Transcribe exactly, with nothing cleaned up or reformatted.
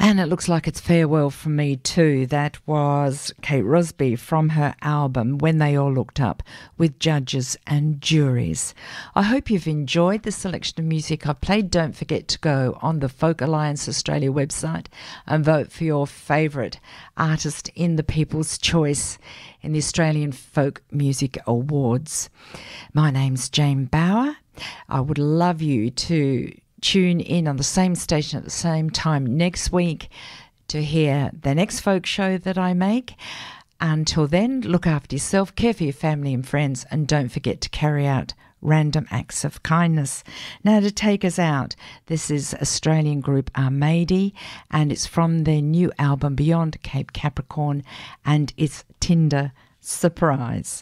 And it looks like it's farewell from me too. That was Kate Rosby from her album When They All Looked Up, with Judges and Juries. I hope you've enjoyed the selection of music I played. Don't forget to go on the Folk Alliance Australia website and vote for your favourite artist in the People's Choice in the Australian Folk Music Awards. My name's Jane Bauer. I would love you to tune in on the same station at the same time next week to hear the next folk show that I make. Until then, look after yourself, care for your family and friends, and don't forget to carry out random acts of kindness. Now, to take us out, this is Australian group Armady, and it's from their new album Beyond Cape Capricorn, and it's Tinder Surprise.